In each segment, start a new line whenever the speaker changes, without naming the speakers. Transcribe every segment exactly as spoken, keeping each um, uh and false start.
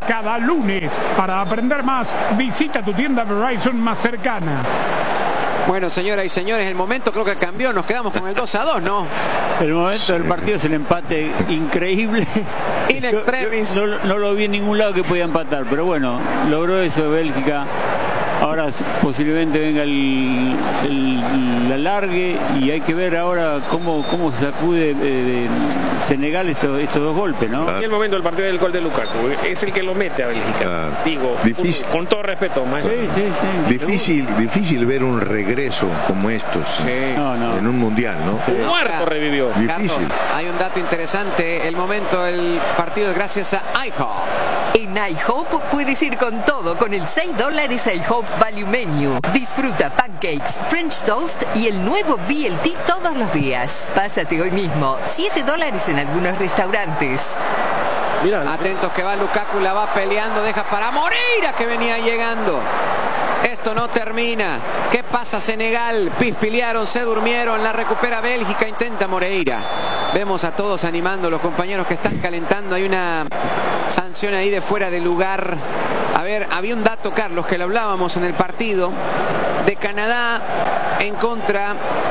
cada lunes. Para aprender más, visita tu tienda Verizon más cercana.
Bueno, señoras y señores, el momento creo que cambió, nos quedamos con el dos a dos, ¿no?
El momento del partido es el empate increíble.
In extremis.
Yo, no, no lo vi en ningún lado que podía empatar, pero bueno, logró eso Bélgica. Ahora posiblemente venga el, el, el alargue y hay que ver ahora cómo, cómo sacude eh, de Senegal estos, estos dos golpes, ¿no?
Claro. Y el momento del partido del gol de Lukaku es el que lo mete a Bélgica. Claro. Digo, difícil. Con, con todo respeto, maestro.
Sí, sí, sí.
Difícil, difícil ver un regreso como estos
sí.
en,
no, no.
en un mundial, ¿no?
Sí. Un muerto revivió.
Difícil.
Carlos, hay un dato interesante. El momento del partido es gracias a iHop.
En iHop puedes ir con todo con el seis dólares iHop Value Menu. Disfruta pancakes, French toast y el nuevo B L T todos los días. Pásate hoy mismo. siete dólares en algunos restaurantes.
Mirá. Atentos que va Lukaku, la va peleando, deja para Moreira que venía llegando. Esto no termina. ¿Qué pasa Senegal? Pispilearon, se durmieron, la recupera Bélgica, intenta Moreira. Vemos a todos animando, los compañeros que están calentando. Hay una sanción ahí de fuera de lugar. A ver, había un dato, Carlos, que lo hablábamos en el partido de Canadá en contra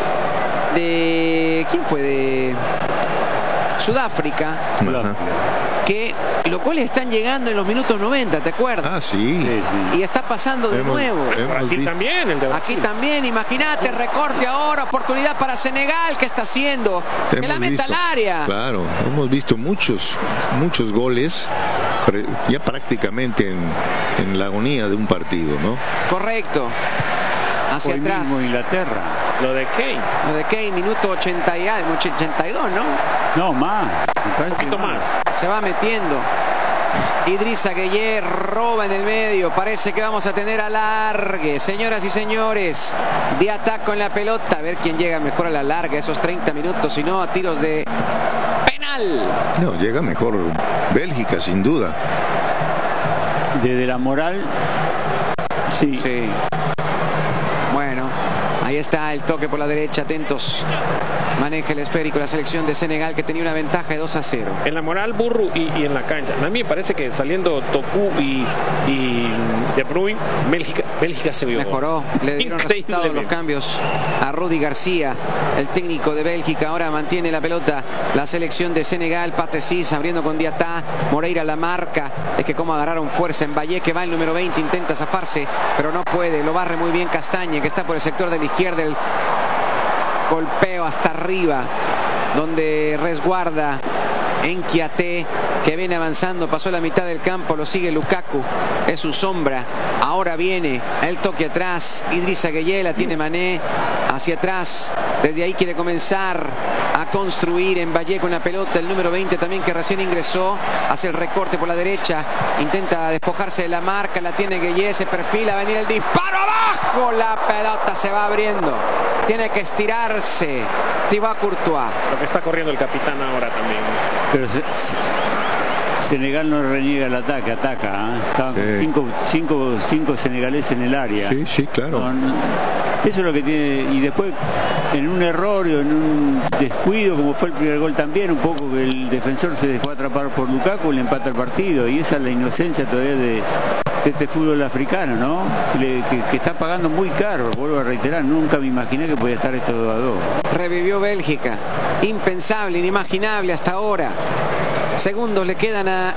de... ¿Quién fue? De Sudáfrica.
Ajá.
Que los goles están llegando en los minutos noventa, ¿te acuerdas?
Ah, sí.
Sí, sí.
Y está pasando de
Hemos-
nuevo.
hemos
Brasil
visto.
también, el de Brasil.
Aquí también, imagínate, recorte ahora, oportunidad para Senegal. ¿Qué está haciendo? Que
Hemos
la meta
visto-
al área.
Claro, hemos visto muchos, muchos goles pre- ya prácticamente en, en la agonía de un partido, ¿no?
Correcto. Hacia
Hoy
atrás.
mismo Inglaterra.
Lo de Kane.
Lo de Kane, minuto ochenta y algo, ochenta y dos, ¿no?
No, más. Me parece
Un poquito
que
más.
Se va metiendo. Idrissa Gueye roba en el medio. Parece que vamos a tener alargue. Señoras y señores, de ataque con la pelota. A ver quién llega mejor a la larga esos treinta minutos. Si no, a tiros de penal.
No, llega mejor Bélgica, sin duda.
Desde la moral, sí.
Sí. Bueno, ahí está el toque por la derecha. Atentos. Maneja el esférico la selección de Senegal, que tenía una ventaja de dos a cero.
En la moral, Burru y, y en la cancha. A mí me parece que saliendo Toku y, y De Bruyne, Bélgica, Bélgica se vio.
Mejoró, le dieron resultados los cambios a Rudy García, el técnico de Bélgica. Ahora mantiene la pelota la selección de Senegal. Patecis abriendo con Diatá. Moreira la marca. Es que como agarraron fuerza en Valle, que va el número veinte, intenta zafarse, pero no puede. Lo barre muy bien Castañe, que está por el sector de la izquierda. El golpeo hasta arriba, donde resguarda Enkiaté, que viene avanzando, pasó la mitad del campo, lo sigue Lukaku, es su sombra. Ahora viene el toque atrás, Idrissa Gueye, la tiene Mané, hacia atrás, desde ahí quiere comenzar a construir en Valle con la pelota, el número veinte también, que recién ingresó, hace el recorte por la derecha, intenta despojarse de la marca, la tiene Gueye, se perfila, va a venir el disparo abajo, la pelota se va abriendo, tiene que estirarse Thibaut Courtois.
Lo que está corriendo el capitán ahora también.
Pero se- se- Senegal no reniega el ataque, ataca. ¿eh? Estaban con
Sí.
cinco, cinco, cinco senegaleses en el área.
Sí, sí, claro.
No, no, eso es lo que tiene. Y después, en un error o en un descuido, como fue el primer gol también, un poco que el defensor se dejó atrapar por Lukaku, le empata el partido. Y esa es la inocencia todavía de, de este fútbol africano, ¿no? Que, le- que- que está pagando muy caro, vuelvo a reiterar. Nunca me imaginé que podía estar esto dos a dos.
Revivió Bélgica, impensable, inimaginable hasta ahora. Segundos le quedan a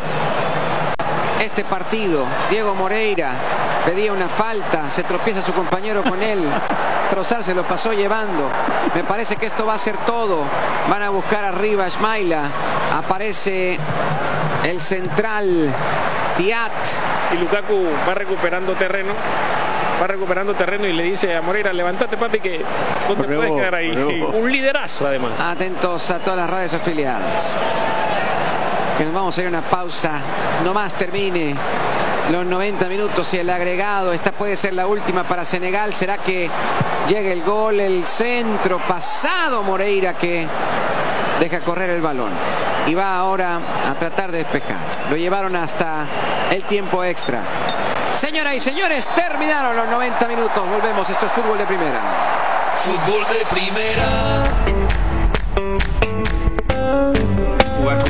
este partido. Diego Moreira pedía una falta, se tropieza su compañero con él. Trossard se lo pasó llevando. Me parece que esto va a ser todo. Van a buscar arriba a Ismaila. Aparece el central Thiat.
Y Lukaku va recuperando terreno. Va recuperando terreno y le dice a Moreira, levántate papi, que no te
Bravo,
puedes quedar ahí.
bravo.
Un liderazo además.
Atentos a todas las radios afiliadas. Que nos vamos a ir a una pausa. Nomás termine los noventa minutos y el agregado. Esta puede ser la última para Senegal. ¿Será que llega el gol? El centro pasado Moreira, que deja correr el balón. Y va ahora a tratar de despejar. Lo llevaron hasta el tiempo extra. Señoras y señores, terminaron los noventa minutos. Volvemos. Esto es Fútbol de Primera.
Fútbol de Primera.
Jugar como local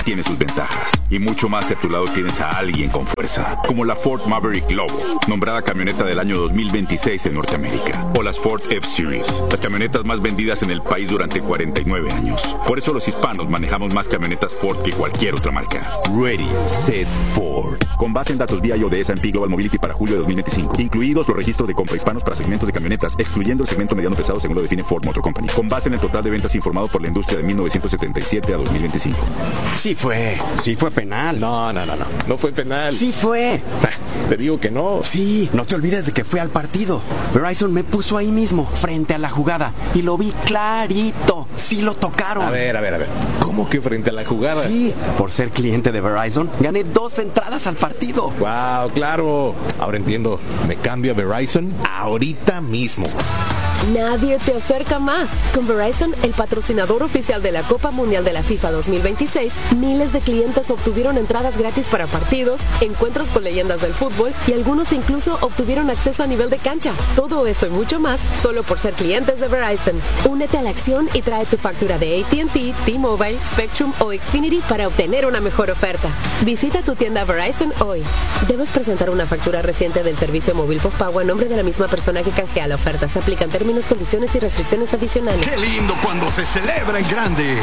tiene sus ventajas. Y mucho más si a tu lado tienes a alguien con fuerza, como la Ford Maverick Lobo, nombrada camioneta del año dos mil veintiséis en Norteamérica, o las Ford F-Series, las camionetas más vendidas en el país durante cuarenta y nueve años. Por eso los hispanos manejamos más camionetas Ford que cualquier otra marca. Ready, Set, Ford. Con base en datos V I O de S and P Global Mobility para julio de dos mil veinticinco, incluidos los registros de compra hispanos para segmentos de camionetas, excluyendo el segmento mediano pesado según lo define Ford Motor Company. Con base en el total de ventas informado por la industria de mil novecientos setenta y siete a dos mil veinticinco.
Sí fue, sí fue penal.
No, no, no, no, no fue penal.
Sí fue.
Te digo que no.
Sí, no te olvides de que fui al partido. Verizon me puso ahí mismo, frente a la jugada, y lo vi clarito. Sí lo tocaron.
A ver, a ver, a ver. ¿Cómo que frente a la jugada?
Sí, por ser cliente de Verizon, gané dos entradas al partido.
Wow, claro. Ahora entiendo. Me cambio a Verizon ahorita mismo.
Nadie te acerca más. Con Verizon, el patrocinador oficial de la Copa Mundial de la FIFA dos mil veintiséis, miles de clientes obtuvieron entradas gratis para partidos, encuentros con leyendas del fútbol y algunos incluso obtuvieron acceso a nivel de cancha. Todo eso y mucho más solo por ser clientes de Verizon. Únete a la acción y trae tu factura de A T and T, T-Mobile, Spectrum o Xfinity para obtener una mejor oferta. Visita tu tienda Verizon hoy. Debes presentar una factura reciente del servicio móvil postpago a nombre de la misma persona que canjea la oferta. Se aplican términos, condiciones y restricciones adicionales.
¡Qué lindo cuando se celebra en grande!